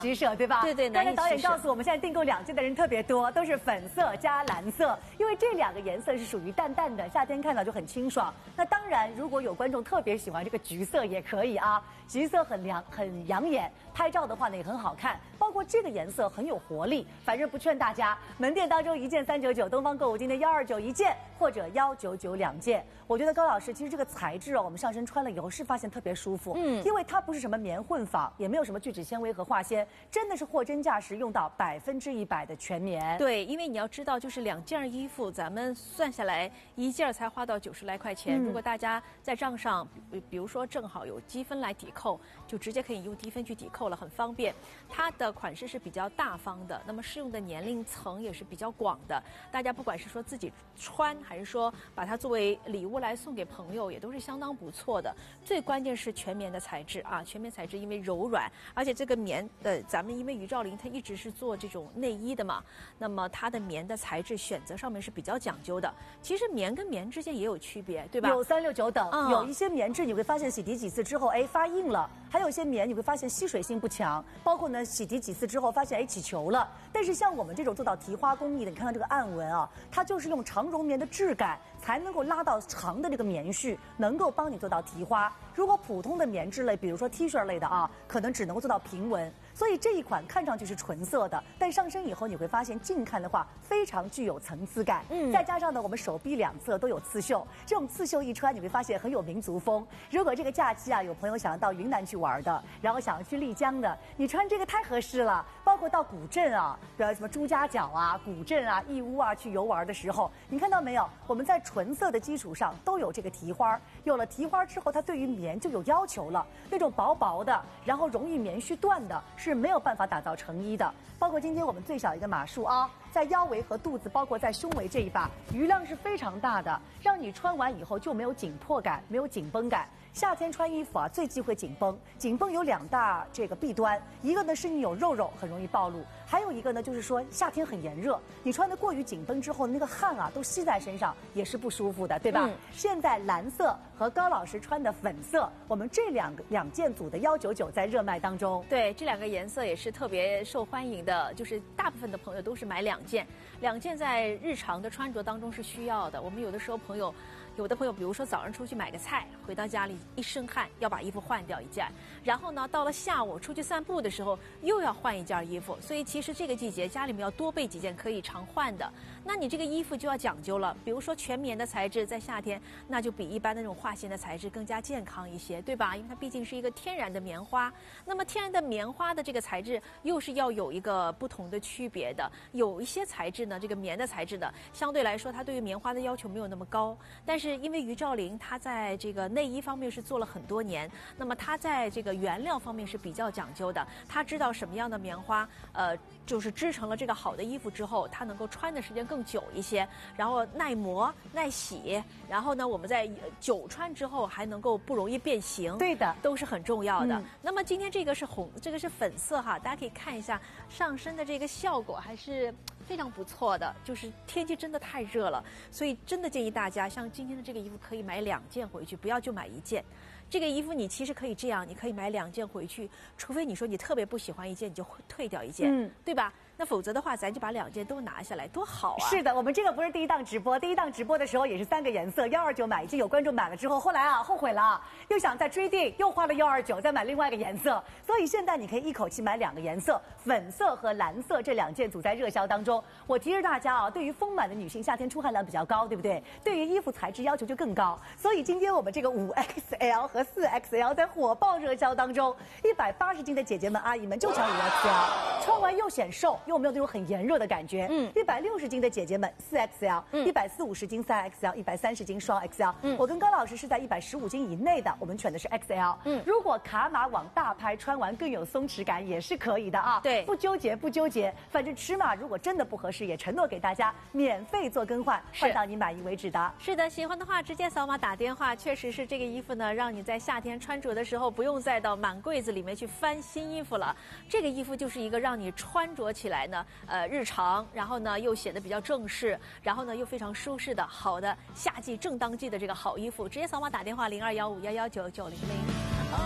橘色对吧？ 对对， 刚才导演告诉我们，现在订购2件的人特别多，都是粉色加蓝色，因为这2个颜色是属于淡淡的，夏天看到就很清爽。那当然，如果有观众特别喜欢这个橘色也可以啊，橘色很养眼，拍照的话呢也很好看。包括这个颜色很有活力，反正不劝大家，门店当中1件399，东方购物今天129一件或者199 2件。我觉得高老师其实这个材质哦，我们上身穿了以后是发现特别舒服，因为它不是什么棉混纺，也没有什么聚酯纤维和化纤，真的是货真价实用到100%的全棉。 对，因为你要知道，就是2件衣服，咱们算下来1件才花到90来块钱。如果大家在账上，比如说正好有积分来抵扣，就直接可以用积分去抵扣了，很方便。它的款式是比较大方的，那么适用的年龄层也是比较广的。大家不管是说自己穿，还是说把它作为礼物来送给朋友，也都是相当不错的。最关键是全棉的材质啊，全棉材质因为柔软，而且这个棉咱们因为于兆林它一直是做这种内衣的嘛，那么它的棉的材质选择上面是比较讲究的。其实棉跟棉之间也有区别，对吧？ 有369等，有一些棉质你会发现洗涤几次之后，发硬了；还有一些棉你会发现吸水性不强，包括呢洗涤几次之后发现起球了。但是像我们这种做到提花工艺的，你看看这个暗纹啊，它就是用长绒棉的质感才能够拉到长的这个棉絮，能够帮你做到提花。如果普通的棉质类，比如说 T 恤类的啊，可能只能够做到平纹。所以这一款看上去是纯色的，但上身以后你会发现近看的话非常具有层次感。再加上呢，我们手臂2侧都有刺绣，这种刺绣一穿你会发现很有民族风。如果这个假期啊，有朋友想要到云南去玩的，然后想要去丽江的，你穿这个太合适了。包括到古镇啊，比如什么朱家角啊、古镇啊、义乌啊去游玩的时候，你看到没有？我们在纯色的基础上都有这个提花，有了提花之后，它对于棉就有要求了。那种薄薄的，然后容易棉絮断的，是没有办法打造成衣的。包括今天我们最小一个码数啊，在腰围和肚子，包括在胸围这一把，余量是非常大的，让你穿完以后就没有紧迫感，没有紧绷感。夏天穿衣服啊，最忌讳紧绷。紧绷有2大这个弊端，一个呢是你有肉肉很容易暴露，还有一个呢就是说夏天很炎热，你穿得过于紧绷之后，那个汗啊都吸在身上，也是不舒服的，对吧？现在蓝色和高老师穿的粉色，我们这两件组的199在热卖当中。 对，这2个颜色也是特别受欢迎的，就是大部分的朋友都是买2件，2件在日常的穿着当中是需要的。我们有的时候有的朋友，比如说早上出去买个菜，回到家里一身汗，要把衣服换掉1件，然后呢，到了下午出去散步的时候又要换1件衣服，所以其实这个季节家里面要多备几件可以常换的。那你这个衣服就要讲究了，比如说全棉的材质，在夏天那就比一般的那种化纤的材质更加健康一些，对吧？因为它毕竟是一个天然的棉花，那么天然的棉花的这个材质又是要有一个不同的区别的。有一些材质呢，这个棉的材质呢，相对来说它对于棉花的要求没有那么高，但是因为于兆林他在这个内衣方面是做了很多年，那么他在这个原料方面是比较讲究的，他知道什么样的棉花就是织成了这个好的衣服之后，它能够穿的时间更久一些，然后耐磨耐洗，然后呢我们在久穿之后还能够不容易变形， 对的， 都是很重要的。那么今天这个是这个是粉色哈，大家可以看一下上身的这个效果还是非常不错的，就是天气真的太热了，所以真的建议大家像今天的这个衣服可以买2件回去，不要就买1件。这个衣服你其实可以这样，你可以买2件回去，除非你说你特别不喜欢1件，你就退掉1件，对吧？那否则的话，咱就把2件都拿下来，多好啊！ 是的，我们这个不是第一档直播，第一档直播的时候也是3个颜色，129买，已经有观众买了之后，后来啊后悔了，又想再追订，又花了129再买另外一个颜色，所以现在你可以一口气买2个颜色，粉色和蓝色这2件组在热销当中。我提示大家啊，对于丰满的女性，夏天出汗量比较高，对不对？对于衣服材质要求就更高，所以今天我们这个5XL 和4XL 在火爆热销当中，180斤的姐姐们阿姨们就穿5XL，穿完又显瘦。又没有那种很炎热的感觉。160斤的姐姐们4XL，140-50斤3XL，130斤双 XL。我跟高老师是在115斤以内的，我们选的是 XL。如果卡码往大拍，穿完更有松弛感也是可以的啊。 对， 不纠结，反正尺码如果真的不合适，也承诺给大家免费做更换，换到你满意为止的。 是的，喜欢的话直接扫码打电话。确实是这个衣服呢，让你在夏天穿着的时候不用再到满柜子里面去翻新衣服了。这个衣服就是一个让你穿着起来呢，日常，然后呢又显得比较正式，然后呢又非常舒适的好的夏季正当季的这个好衣服，直接扫码打电话0215119900。